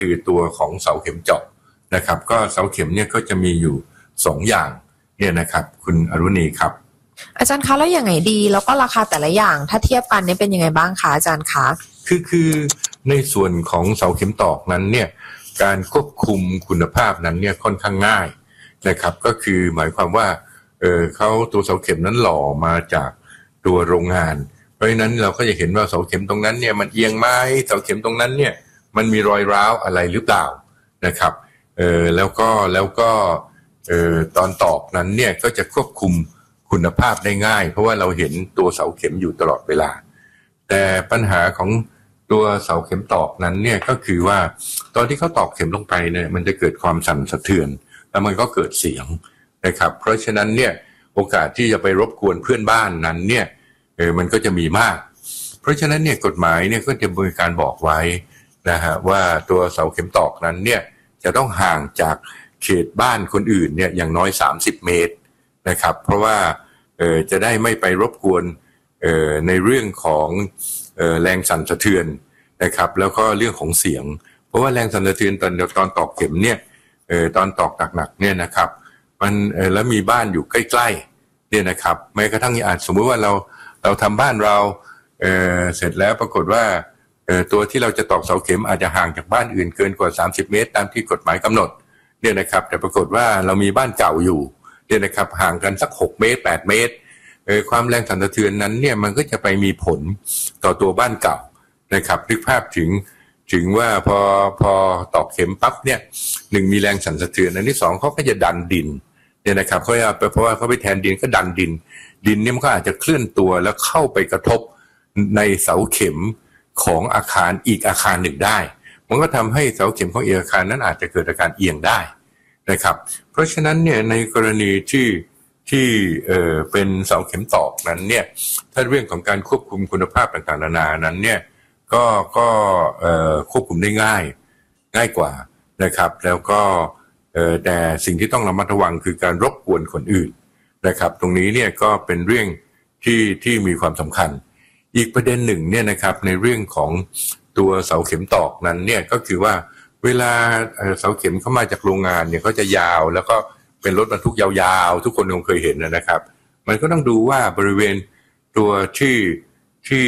คือตัวของเสาเข็มเจาะนะครับก็เสาเข็มเนี่ยก็จะมีอยู่2อย่างเนี่ยนะครับคุณอรุณีครับอาจารย์คะแล้วอย่างไงดีแล้วก็ราคาแต่ละอย่างถ้าเทียบกันเนี่ยเป็นยังไงบ้างคะอาจารย์คะคือในส่วนของเสาเข็มตอกนั้นเนี่ยการควบคุมคุณภาพนั้นเนี่ยค่อนข้างง่ายนะครับก็คือหมายความว่าเขาตัวเสาเข็มนั้นหล่อมาจากตัวโรงงานเพราะฉะนั้นเราก็จะเห็นว่าเสาเข็มตรงนั้นเนี่ยมันเอียงไหมเสาเข็มตรงนั้นเนี่ยมันมีรอยร้าวอะไรหรือเปล่านะครับแล้วก็ตอนตอกนั้นเนี่ยก็จะควบคุมคุณภาพได้ง่ายเพราะว่าเราเห็นตัวเสาเข็มอยู่ตลอดเวลาแต่ปัญหาของตัวเสาเข็มตอกนั้นเนี่ยก็คือว่าตอนที่เขาตอกเข็มลงไปเนี่ยมันจะเกิดความสั่นสะเทือนแล้วมันก็เกิดเสียงนะครับเพราะฉะนั้นเนี่ยโอกาสที่จะไปรบกวนเพื่อนบ้านนั้นเนี่ยมันก็จะมีมากเพราะฉะนั้นเนี่ยกฎหมายเนี่ยก็จะมีการบอกไว้นะฮะว่าตัวเสาเข็มตอกนั้นเนี่ยจะต้องห่างจากเขตบ้านคนอื่นเนี่ยอย่างน้อย30 เมตรนะครับเพราะว่าจะได้ไม่ไปรบกวนในเรื่องของแรงสั่นสะเทือนนะครับแล้วก็เรื่องของเสียงเพราะว่าแรงสั่นสะเทือนตอนตอกเข็มเนี่ยตอนตอกหนักๆเนี่ยนะครับมันแล้วมีบ้านอยู่ใกล้ๆเนี่ยนะครับแม้กระทั่งอาจสมมุติว่าเราทำบ้านเราเสร็จแล้วปรากฏว่าตัวที่เราจะตอกเสาเข็มอาจจะห่างจากบ้านอื่นเกินกว่า30 เมตรตามที่กฎหมายกำหนดเนี่ยนะครับแต่ปรากฏว่าเรามีบ้านเก่าอยู่เนี่ยนะครับห่างกันสัก6 เมตร 8 เมตรความแรงสั่นสะเทือนนั้นเนี่ยมันก็จะไปมีผลต่อตัวบ้านเก่านะครับนึกภาพถึงว่าพอตอกเข็มปั๊บเนี่ย1มีแรงสั่นสะเทือนอันที่2เขาก็จะดันดินเนี่ยนะครับเพราะว่าเขาไปแทนดินก็ดันดินเนี่ยมันก็อาจจะเคลื่อนตัวแล้วเข้าไปกระทบในเสาเข็มของอาคารอีกอาคารหนึ่งได้มันก็ทำให้เสาเข็มของอีกอาคารนั้นอาจจะเกิดอาการเอียงได้นะครับเพราะฉะนั้นเนี่ยในกรณีที่เป็นเสาเข็มตอกนั้นเนี่ยถ้าเรื่องของการควบคุมคุณภาพต่างๆนานานั้นเนี่ยก็ควบคุมได้ง่ายกว่านะครับแล้วก็แต่สิ่งที่ต้องระมัดระวังคือการรบกวนคนอื่นนะครับตรงนี้เนี่ยก็เป็นเรื่องที่มีความสำคัญอีกประเด็นหนึ่งเนี่ยนะครับในเรื่องของตัวเสาเข็มตอกนั้นเนี่ยก็คือว่าเวลาเสาเข็มเข้ามาจากโรงงานเนี่ยเขาจะยาวแล้วก็เป็นรถบรรทุกยาวๆทุกคนคงเคยเห็นนะครับมันก็ต้องดูว่าบริเวณตัวที่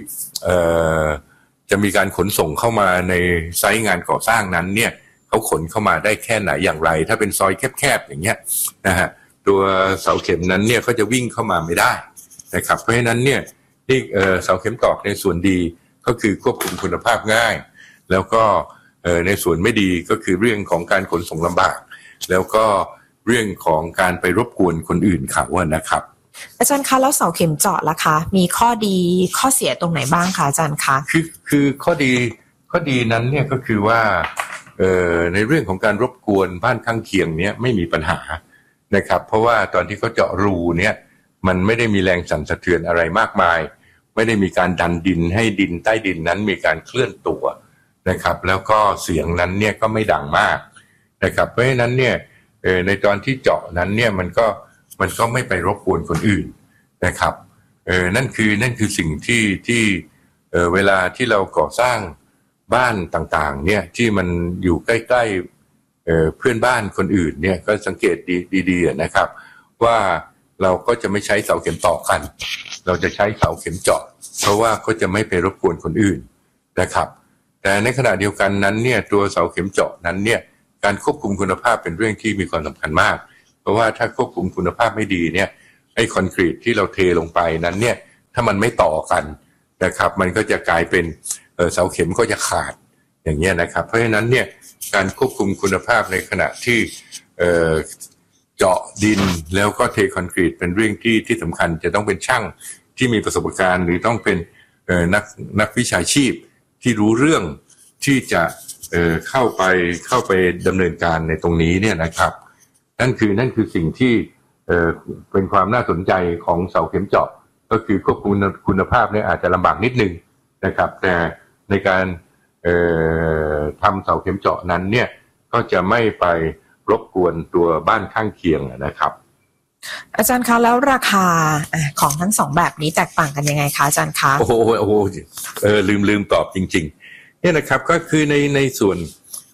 จะมีการขนส่งเข้ามาในไซต์งานก่อสร้างนั้นเนี่ยเขาขนเข้ามาได้แค่ไหนอย่างไรถ้าเป็นซอยแคบๆอย่างเงี้ยนะฮะตัวเสาเข็มนั้นเนี่ยก็จะวิ่งเข้ามาไม่ได้นะครับเพราะฉะนั้นเนี่ยที่เสาเข็มตอกในส่วนดีก็คือควบคุมคุณภาพง่ายแล้วก็ในส่วนไม่ดีก็คือเรื่องของการขนส่งลำบากแล้วก็เรื่องของการไปรบกวนคนอื่นเขานะครับอาจารย์คะแล้วเสาเข็มเจาะล่ะคะมีข้อดีข้อเสียตรงไหนบ้างคะอาจารย์คะคือข้อดีนั้นเนี่ยก็คือว่าในเรื่องของการรบกวนบ้านข้างเคียงเนี่ยไม่มีปัญหานะครับเพราะว่าตอนที่เขาเจาะรูเนี่ยมันไม่ได้มีแรงสั่นสะเทือนอะไรมากมายไม่ได้มีการดันดินให้ดินใต้ดินนั้นมีการเคลื่อนตัวนะครับแล้วก็เสียงนั้นเนี่ยก็ไม่ดังมากนะครับเพราะฉะนั้นเนี่ยในตอนที่เจาะนั้นเนี่ยมันก็ไม่ไปรบกวนคนอื่นนะครับนั่นคือสิ่งที่เวลาที่เราก่อสร้างบ้านต่างๆเนี่ยที่มันอยู่ใกล้ๆเพื่อนบ้านคนอื่นเนี่ยก็สังเกตดีๆนะครับว่าเราก็จะไม่ใช้เสาเข็มตอกกันเราจะใช้เสาเข็มเจาะเพราะว่าก็จะไม่ไปรบกวนคนอื่นนะครับแต่ในขณะเดียวกันนั้นเนี่ยตัวเสาเข็มเจาะนั้นเนี่ยการควบคุมคุณภาพเป็นเรื่องที่มีความสำคัญมากเพราะว่าถ้าควบคุมคุณภาพไม่ดีเนี่ยไอ้คอนกรีตที่เราเทลงไปนั้นเนี่ยถ้ามันไม่ต่อกันนะครับมันก็จะกลายเป็นเสาเข็มก็จะขาดอย่างเงี้ยนะครับเพราะฉะนั้นเนี่ยการควบคุมคุณภาพในขณะที่เจาะดินแล้วก็เทคอนกรีตเป็นเรื่องที่สำคัญจะต้องเป็นช่างที่มีประสบการณ์หรือต้องเป็นนักวิชาชีพที่รู้เรื่องที่จะเข้าไปดำเนินการในตรงนี้เนี่ยนะครับนั่นคือสิ่งที่เป็นความน่าสนใจของเสาเข็มเจาะก็คือควบคุมคุณภาพเนี่ยอาจจะลำบากนิดนึงนะครับแต่ในการทำเสาเข็มเจาะนั้นเนี่ยก็จะไม่ไปรบกวนตัวบ้านข้างเคียงนะครับอาจารย์คะแล้วราคาของทั้งสองแบบนี้แตกต่างกันยังไงคะอาจารย์คะโอ้โหลืมตอบจริงๆเนี่ยนะครับก็คือในส่วน